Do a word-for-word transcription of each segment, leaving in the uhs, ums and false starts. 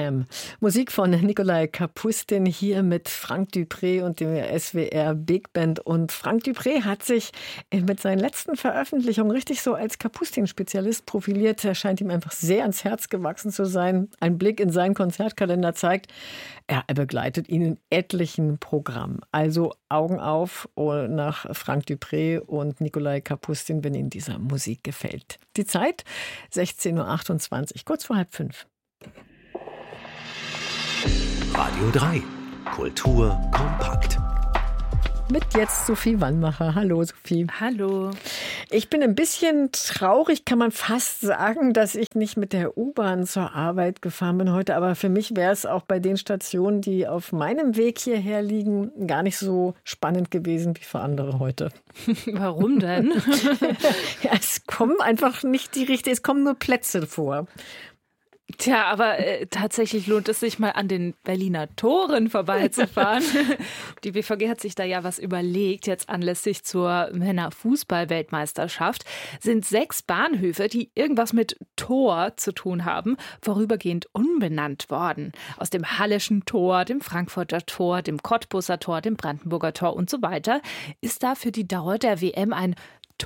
Jam. Musik von Nikolai Kapustin hier mit Frank Dupré und dem S W R Big Band. Und Frank Dupré hat sich mit seinen letzten Veröffentlichungen richtig so als Kapustin-Spezialist profiliert. Er scheint ihm einfach sehr ans Herz gewachsen zu sein. Ein Blick in seinen Konzertkalender zeigt, er begleitet ihn in etlichen Programmen. Also Augen auf nach Frank Dupré und Nikolai Kapustin, wenn Ihnen diese Musik gefällt. Die Zeit sechzehn Uhr achtundzwanzig, kurz vor halb fünf. Radio drei. Kultur kompakt. Mit jetzt Sophie Wannmacher. Hallo Sophie. Hallo. Ich bin ein bisschen traurig, kann man fast sagen, dass ich nicht mit der U-Bahn zur Arbeit gefahren bin heute. Aber für mich wäre es auch bei den Stationen, die auf meinem Weg hierher liegen, gar nicht so spannend gewesen wie für andere heute. Warum denn? Ja, es kommen einfach nicht die richtigen, es kommen nur Plätze vor. Tja, aber äh, tatsächlich lohnt es sich mal an den Berliner Toren vorbeizufahren. Die B V G hat sich da ja was überlegt, jetzt anlässlich zur Männerfußball-Weltmeisterschaft. Sind sechs Bahnhöfe, die irgendwas mit Tor zu tun haben, vorübergehend umbenannt worden. Aus dem Halleschen Tor, dem Frankfurter Tor, dem Cottbuser Tor, dem Brandenburger Tor und so weiter, ist da für die Dauer der W M ein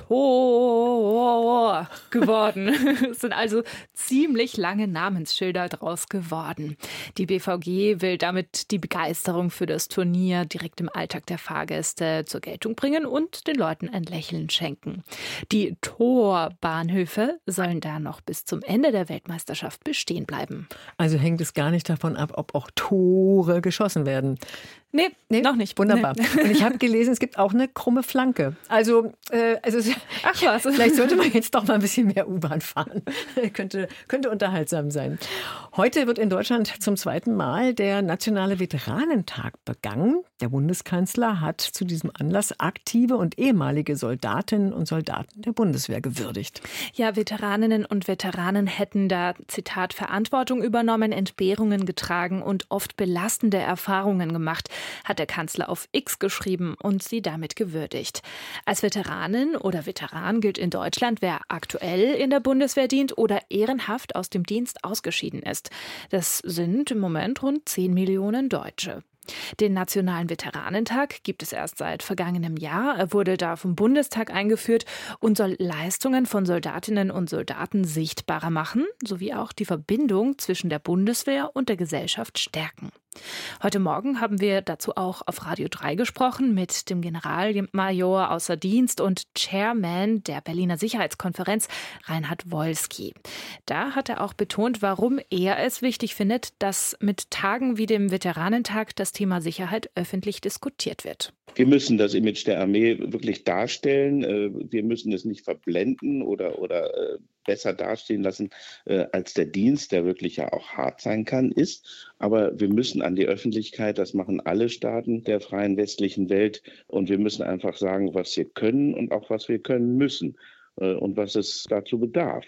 Tor geworden. Es sind also ziemlich lange Namensschilder draus geworden. Die B V G will damit die Begeisterung für das Turnier direkt im Alltag der Fahrgäste zur Geltung bringen und den Leuten ein Lächeln schenken. Die Torbahnhöfe sollen da noch bis zum Ende der Weltmeisterschaft bestehen bleiben. Also hängt es gar nicht davon ab, ob auch Tore geschossen werden. Nee, nee, noch nicht. Wunderbar. Nee. Und ich habe gelesen, es gibt auch eine krumme Flanke. Also, äh, also Ach was. Vielleicht sollte man jetzt doch mal ein bisschen mehr U-Bahn fahren. könnte, könnte unterhaltsam sein. Heute wird in Deutschland zum zweiten Mal der Nationale Veteranentag begangen. Der Bundeskanzler hat zu diesem Anlass aktive und ehemalige Soldatinnen und Soldaten der Bundeswehr gewürdigt. Ja, Veteraninnen und Veteranen hätten da, Zitat, Verantwortung übernommen, Entbehrungen getragen und oft belastende Erfahrungen gemacht, hat der Kanzler auf X geschrieben und sie damit gewürdigt. Als Veteranin oder Veteran gilt in Deutschland, wer aktuell in der Bundeswehr dient oder ehrenhaft aus dem Dienst ausgeschieden ist. Das sind im Moment rund zehn Millionen Deutsche. Den Nationalen Veteranentag gibt es erst seit vergangenem Jahr. Er wurde da vom Bundestag eingeführt und soll Leistungen von Soldatinnen und Soldaten sichtbarer machen, sowie auch die Verbindung zwischen der Bundeswehr und der Gesellschaft stärken. Heute Morgen haben wir dazu auch auf Radio drei gesprochen mit dem Generalmajor außer Dienst und Chairman der Berliner Sicherheitskonferenz, Reinhard Wolski. Da hat er auch betont, warum er es wichtig findet, dass mit Tagen wie dem Veteranentag das Thema Sicherheit öffentlich diskutiert wird. Wir müssen das Image der Armee wirklich darstellen. Wir müssen es nicht verblenden oder, oder besser dastehen lassen, als der Dienst, der wirklich ja auch hart sein kann, ist. Aber wir müssen an die Öffentlichkeit, das machen alle Staaten der freien westlichen Welt. Und wir müssen einfach sagen, was wir können und auch was wir können müssen und was es dazu bedarf.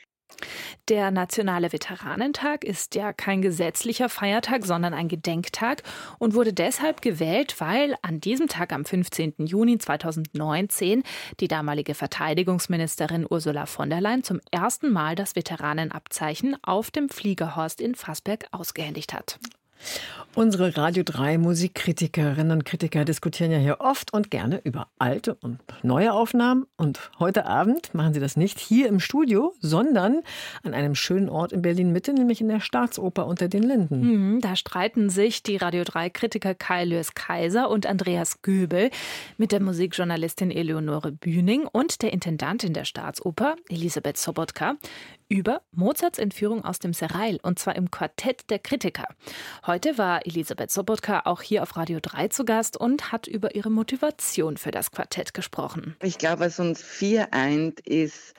Der Nationale Veteranentag ist ja kein gesetzlicher Feiertag, sondern ein Gedenktag und wurde deshalb gewählt, weil an diesem Tag am fünfzehnten Juni zweitausendneunzehn die damalige Verteidigungsministerin Ursula von der Leyen zum ersten Mal das Veteranenabzeichen auf dem Fliegerhorst in Fassberg ausgehändigt hat. Unsere Radio drei Musikkritikerinnen und Kritiker diskutieren ja hier oft und gerne über alte und neue Aufnahmen. Und heute Abend machen sie das nicht hier im Studio, sondern an einem schönen Ort in Berlin-Mitte, nämlich in der Staatsoper unter den Linden. Mhm, da streiten sich die Radio drei Kritiker Kai Lös Kaiser und Andreas Göbel mit der Musikjournalistin Eleonore Bühning und der Intendantin der Staatsoper, Elisabeth Sobotka, über Mozarts Entführung aus dem Serail, und zwar im Quartett der Kritiker. Heute war Elisabeth Sobotka auch hier auf Radio drei zu Gast und hat über ihre Motivation für das Quartett gesprochen. Ich glaube, was uns vier eint, ist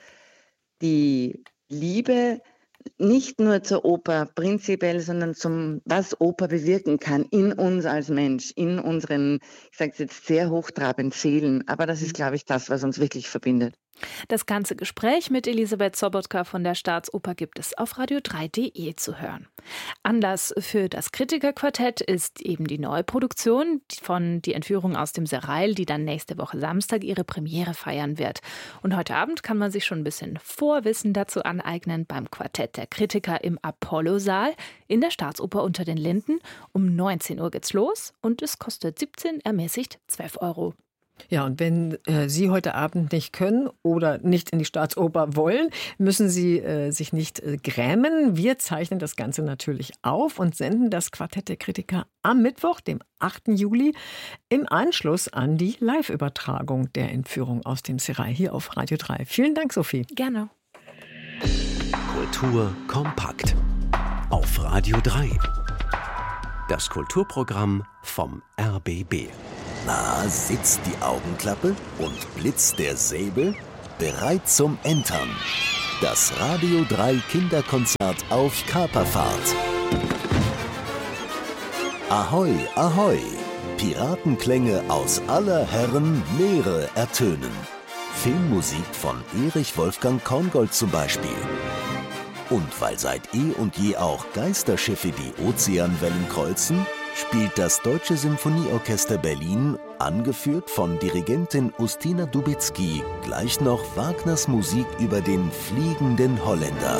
die Liebe nicht nur zur Oper prinzipiell, sondern zum, was Oper bewirken kann in uns als Mensch, in unseren, ich sage es jetzt sehr hochtrabend, Seelen. Aber das ist, glaube ich, das, was uns wirklich verbindet. Das ganze Gespräch mit Elisabeth Sobotka von der Staatsoper gibt es auf radio drei punkt de zu hören. Anlass für das Kritikerquartett ist eben die Neuproduktion von Die Entführung aus dem Serail, die dann nächste Woche Samstag ihre Premiere feiern wird. Und heute Abend kann man sich schon ein bisschen Vorwissen dazu aneignen beim Quartett der Kritiker im Apollo-Saal in der Staatsoper unter den Linden. Um neunzehn Uhr geht's los und es kostet siebzehn, ermäßigt zwölf Euro. Ja, und wenn äh, Sie heute Abend nicht können oder nicht in die Staatsoper wollen, müssen Sie äh, sich nicht äh, grämen. Wir zeichnen das Ganze natürlich auf und senden das Quartett der Kritiker am Mittwoch, dem achten Juli, im Anschluss an die Live-Übertragung der Entführung aus dem Serail hier auf Radio drei. Vielen Dank, Sophie. Gerne. Kultur kompakt auf Radio drei. Das Kulturprogramm vom R B B. Na, sitzt die Augenklappe und blitzt der Säbel? Bereit zum Entern. Das Radio drei Kinderkonzert auf Kaperfahrt. Ahoi, ahoi! Piratenklänge aus aller Herren Meere ertönen. Filmmusik von Erich Wolfgang Korngold zum Beispiel. Und weil seit eh und je auch Geisterschiffe die Ozeanwellen kreuzen, spielt das Deutsche Symphonieorchester Berlin, angeführt von Dirigentin Ustina Dubicki, gleich noch Wagners Musik über den fliegenden Holländer.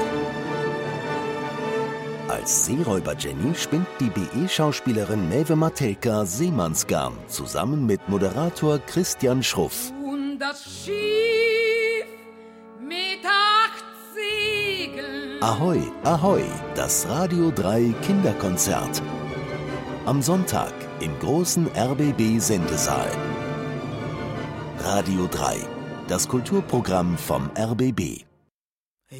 Als Seeräuber-Jenny spinnt die B E-Schauspielerin Maeve Matelka Seemannsgarn zusammen mit Moderator Christian Schruff. Und das Schiff mit acht Segeln. Ahoi, ahoi, das Radio drei Kinderkonzert. Am Sonntag im großen R B B-Sendesaal. Radio drei, das Kulturprogramm vom R B B.